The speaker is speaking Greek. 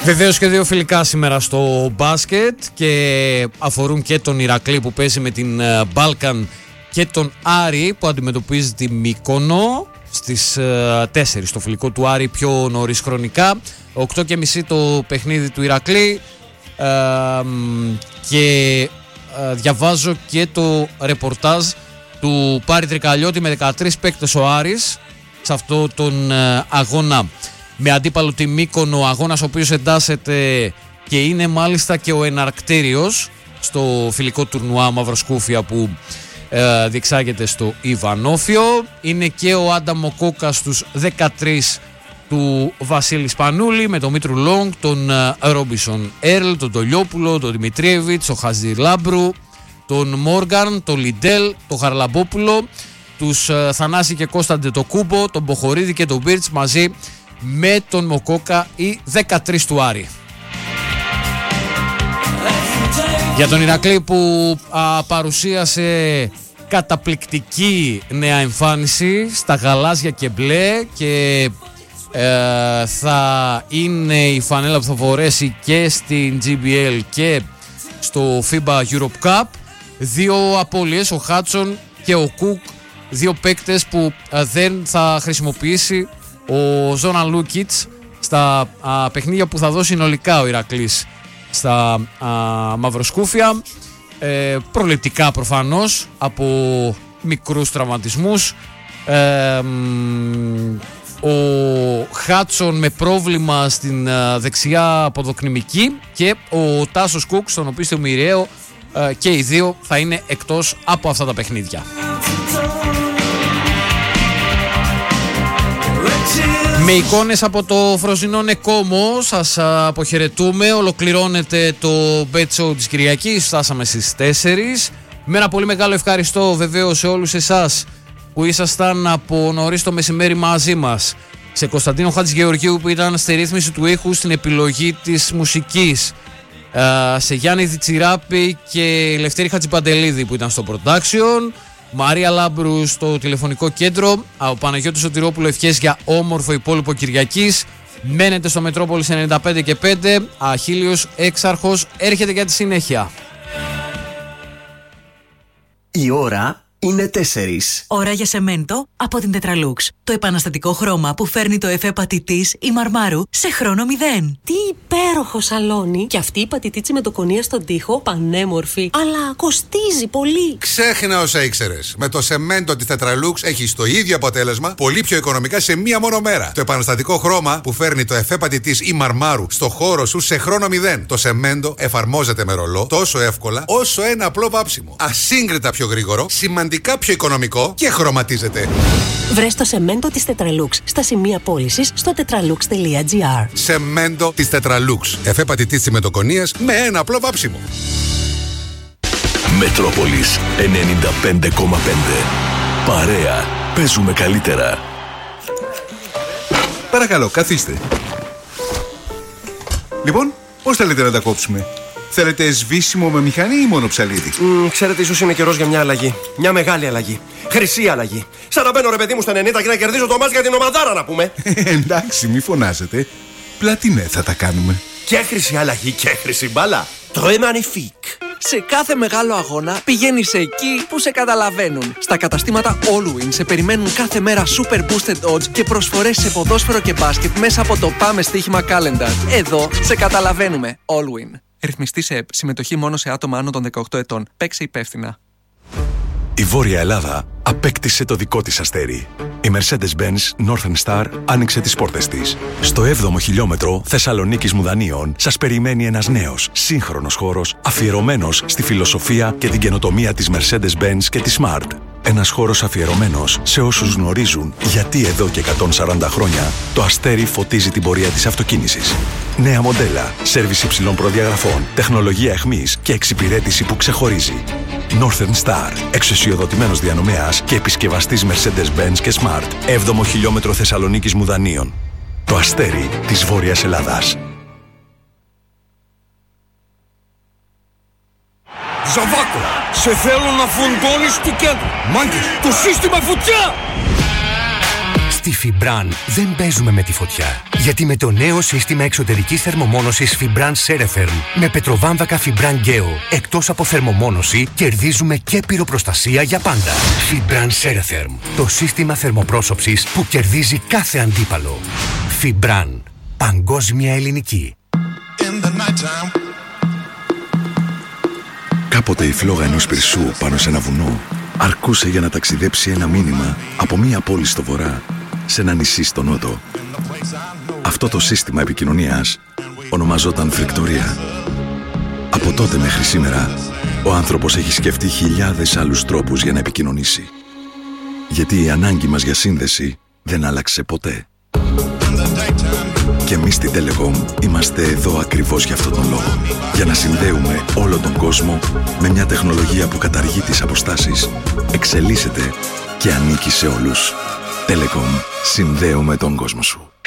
Βεβαίως και δύο φιλικά σήμερα στο μπάσκετ και αφορούν και τον Ηρακλή που παίζει με την Balkan και τον Άρη που αντιμετωπίζει τη Μύκονο στις 4 στο φιλικό του Άρη πιο νωρίς χρονικά. 8.30 το παιχνίδι του Ηρακλή και διαβάζω και το ρεπορτάζ του Πάρη Τρικαλιώτη με 13 παίκτες ο Άρης σε αυτό τον αγώνα με αντίπαλο τη Μύκονο, αγώνας ο οποίος εντάσσεται και είναι μάλιστα και ο εναρκτήριος στο φιλικό τουρνουά Μαυροσκούφια που διεξάγεται στο Ιβανόφιο. Είναι και ο Άνταμο Κόκα στους 13 του Βασίλη Σπανούλη με τον Μήτρου Λόγκ, τον Ρόμπισον Έρλ, τον Τολιόπουλο, τον Δημητρίεβιτς, τον Χαζιλάμπρου, τον Μόργαν, τον Λιντέλ, τον Χαρλαμπόπουλο, τους Θανάση και Κώσταντε το Κούμπο, τον Μποχορίδη και τον Μπίρτς μαζί με τον Μοκόκα, οι 13 του Άρη. Για τον Ηρακλή που παρουσίασε καταπληκτική νέα εμφάνιση στα γαλάζια και μπλε και θα είναι η φανέλα που θα φορέσει και στην GBL και στο FIBA Europe Cup. Δύο απώλειες, ο Χάτσον και ο Κουκ, δύο παίκτες που δεν θα χρησιμοποιήσει ο Ζόναν Λούκιτς στα παιχνίδια που θα δώσει συνολικά ο Ηρακλής στα Μαυροσκούφια, προληπτικά προφανώς από μικρούς τραυματισμούς. Ο Χάτσον με πρόβλημα στην δεξιά αποδοκνημική και ο Τάσος Κουκ στον οπίστιο μοιραίο, και οι δύο θα είναι εκτός από αυτά τα παιχνίδια. Με εικόνες από το Φροζινό Νεκόμο σας αποχαιρετούμε. Ολοκληρώνεται το Bet Show της Κυριακής. Φτάσαμε στις 4. Με ένα πολύ μεγάλο ευχαριστώ βεβαίως σε όλους εσάς που ήσασταν από νωρίς το μεσημέρι μαζί μας. Σε Κωνσταντίνο Χατζηγεωργίου που ήταν στη ρύθμιση του ήχου, στην επιλογή της μουσικής. Σε Γιάννη Διτσιράπη και Λευτέρη Χατζιπαντελίδη που ήταν στο production. Μαρία Λάμπρου στο τηλεφωνικό κέντρο. Ο Παναγιώτης Σωτηρόπουλο, ευχές για όμορφο υπόλοιπο Κυριακής. Μένετε στο Μετρόπολης 95 και 5. Αχίλιος Έξαρχος έρχεται για τη συνέχεια. Η ώρα είναι 4. Ώρα για σεμέντο από την Τετραλούξ. Το επαναστατικό χρώμα που φέρνει το εφέ πατητής ή μαρμάρου σε χρόνο 0. Τι υπέροχο σαλόνι! Και αυτή η πατητίτσι με το κονία στον τοίχο, πανέμορφη. Αλλά κοστίζει πολύ. Ξέχνα όσα ήξερες. Με το σεμέντο της Τετραλούξ έχεις το ίδιο αποτέλεσμα, πολύ πιο οικονομικά σε μία μόνο μέρα. Το επαναστατικό χρώμα που φέρνει το εφέ πατητής ή μαρμάρου στο χώρο σου σε χρόνο 0. Το σεμέντο εφαρμόζεται με ρολό τόσο εύκολα όσο ένα απλό βάψιμο. Ασύγκριτα πιο γρήγορο, σημαντικά πιο οικονομικό και χρωματίζεται. Βρες το σεμέντο της Τετραλούξ στα σημεία πώλησης στο tetralux.gr. Σεμέντο της Τετραλούξ. Εφέ πατητής τσιμεντοκονίας με ένα απλό βάψιμο. Μετρόπολης 95,5. Παρέα. Παίζουμε καλύτερα. Παρακαλώ, καθίστε. Λοιπόν, πώς θέλετε να τα κόψουμε? Θέλετε σβήσιμο με μηχανή ή μόνο ψαλίδι? Ξέρετε, ίσως είναι καιρός για μια αλλαγή. Μια μεγάλη αλλαγή. Χρυσή αλλαγή. Σαν να μπαίνω ρε παιδί μου στα 90 και να κερδίζω το μάτς για την ομαδάρα, να πούμε. Εντάξει, μη φωνάζετε. Πλατινέ θα τα κάνουμε. Και χρυσή αλλαγή και χρυσή μπάλα. Très magnifique. Σε κάθε μεγάλο αγώνα πηγαίνεις εκεί που σε καταλαβαίνουν. Στα καταστήματα Allwin σε περιμένουν κάθε μέρα super boosted odds και προσφορές σε ποδόσφαιρο και μπάσκετ μέσα από το Πάμε Στοίχημα Calendar. Εδώ σε καταλαβαίνουμε. Allwin. Ρυθμιστή σε ΕΠ. Συμμετοχή μόνο σε άτομα άνω των 18 ετών. Παίξε υπεύθυνα. Η Βόρεια Ελλάδα απέκτησε το δικό της αστέρι. Η Mercedes-Benz Northern Star άνοιξε τις πόρτες της. Στο 7ο χιλιόμετρο Θεσσαλονίκης Μουδανίων σας περιμένει ένας νέος, σύγχρονος χώρος αφιερωμένος στη φιλοσοφία και την καινοτομία της Mercedes-Benz και της Smart. Ένας χώρος αφιερωμένος σε όσους γνωρίζουν γιατί εδώ και 140 χρόνια το αστέρι φωτίζει την πορεία της αυτοκίνησης. Νέα μοντέλα, σέρβις υψηλών προδιαγραφών, τεχνολογία εχμής και εξυπηρέτηση που ξεχωρίζει. Northern Star, εξουσιοδοτημένος διανομέας και επισκευαστής Mercedes-Benz και Smart. 7ο χιλιόμετρο Θεσσαλονίκης Μουδανίων. Το αστέρι της Βόρειας Ελλάδας. Ζαβάκο, σε θέλω να φουντώνεις του κέντρου. Μάγκες, το σύστημα φωτιά! Στη Φιμπραν δεν παίζουμε με τη φωτιά. Γιατί με το νέο σύστημα εξωτερικής θερμομόνωσης Fibran Ceretherm με πετροβάμβακα Fibran Geo, εκτός από θερμομόνωση, κερδίζουμε και πυροπροστασία για πάντα. Fibran Ceretherm, το σύστημα θερμοπρόσωψης που κερδίζει κάθε αντίπαλο. Fibran, παγκόσμια ελληνική. Κάποτε η φλόγα ενός πυρσού πάνω σε ένα βουνό αρκούσε για να ταξιδέψει ένα μήνυμα από μία πόλη στο βορρά σε ένα νησί στο νότο. Αυτό το σύστημα επικοινωνίας ονομαζόταν φρικτορία. Από τότε μέχρι σήμερα, ο άνθρωπος έχει σκεφτεί χιλιάδες άλλους τρόπους για να επικοινωνήσει. Γιατί η ανάγκη μας για σύνδεση δεν άλλαξε ποτέ. Και εμείς στην Telecom είμαστε εδώ ακριβώς για αυτόν τον λόγο. Για να συνδέουμε όλο τον κόσμο με μια τεχνολογία που καταργεί τις αποστάσεις, εξελίσσεται και ανήκει σε όλους. Telecom, συνδέουμε τον κόσμο σου.